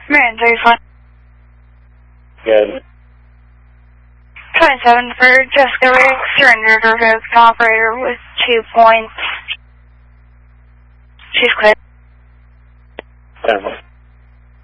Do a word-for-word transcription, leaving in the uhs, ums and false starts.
Marion thirty-five. Good. twenty-seven for Jessica Riggs, surrendered her operator with two points. She's clear.